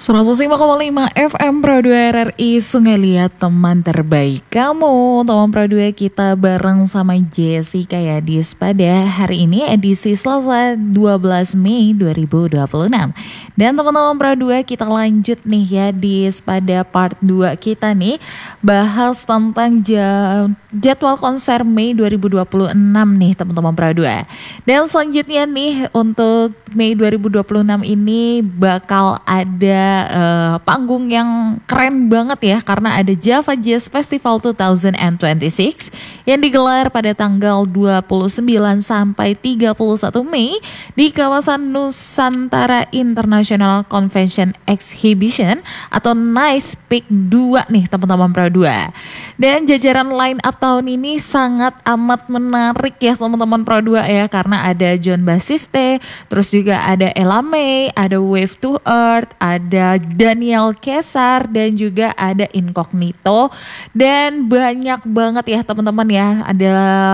105,5 FM Pro 2 RRI Sungai Liat, teman terbaik kamu. Teman Pro 2 kita bareng sama Jessica Yadis pada hari ini edisi Selasa 12 Mei 2026. Dan teman-teman Pro 2 kita lanjut nih ya pada part 2 kita nih, bahas tentang jadwal konser Mei 2026 nih teman-teman Pro 2. Dan selanjutnya nih untuk Mei 2026 ini bakal ada panggung yang keren banget ya, karena ada Java Jazz Festival 2026 yang digelar pada tanggal 29 sampai 31 Mei di kawasan Nusantara International Convention Exhibition atau NICE Peak 2 nih teman-teman Pro 2. Dan jajaran line up tahun ini sangat amat menarik ya teman-teman Pro 2 ya, karena ada John Bassiste, terus juga ada Ella May, ada Wave to Earth, ada Daniel Caesar, dan juga ada Incognito, dan banyak banget ya teman-teman ya, ada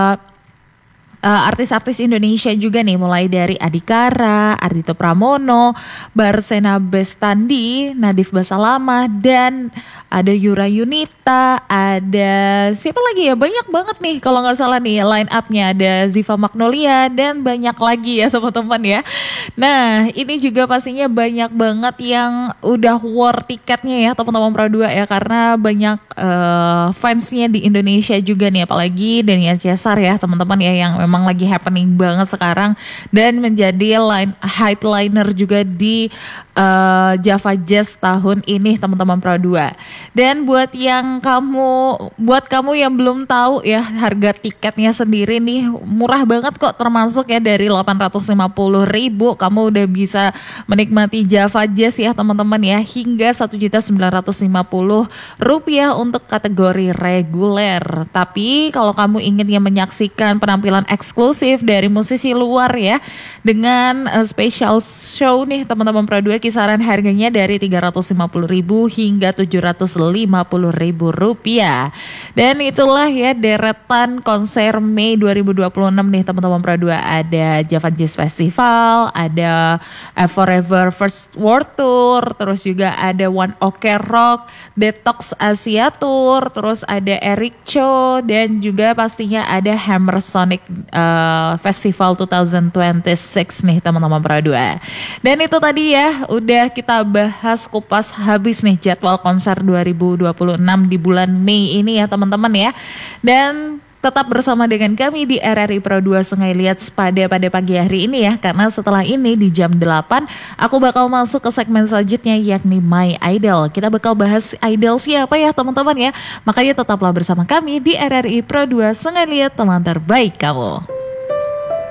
artis-artis Indonesia juga nih, mulai dari Adhikara, Ardhito Pramono, Barsena Bestandi, Nadif Basalamah, dan ada Yura Yunita, ada siapa lagi ya, banyak banget nih kalau nggak salah nih line up-nya, ada Ziva Magnolia dan banyak lagi ya teman-teman ya. Nah ini juga pastinya banyak banget yang udah war tiketnya ya teman-teman Pro 2 ya, karena banyak fansnya di Indonesia juga nih, apalagi Daniel Caesar ya teman-teman ya, yang memang lagi happening banget sekarang dan menjadi headliner juga di Java Jazz tahun ini teman-teman Pro 2. Dan buat kamu yang belum tahu ya, harga tiketnya sendiri nih murah banget kok, termasuk ya dari 850.000 kamu udah bisa menikmati Java Jazz ya teman-teman ya, hingga 1.950.000 rupiah untuk kategori reguler. Tapi kalau kamu ingin yang menyaksikan penampilan eksklusif dari musisi luar ya, dengan special show nih teman-teman Pro 2, kisaran harganya dari 350.000 hingga 750.000 rupiah. Dan itulah ya deretan konser Mei 2026 nih teman-teman Pro 2. Ada Java Jazz Festival, ada Forever First World Tour, terus juga ada One Ok Rock, Detox Asia Tour, terus ada Eric Cho, dan juga pastinya ada Hammer Sonic Festival 2026 nih teman-teman Pro 2. Dan itu tadi ya udah kita bahas kupas habis nih jadwal konser 2026 di bulan Mei ini ya teman-teman ya. Dan tetap bersama dengan kami di RRI Pro 2 Sungai Liat pada pagi hari ini ya, karena setelah ini di jam 8 aku bakal masuk ke segmen selanjutnya, yakni My Idol. Kita bakal bahas idol siapa ya teman-teman ya, makanya tetaplah bersama kami di RRI Pro 2 Sungai Liat, teman terbaik kamu.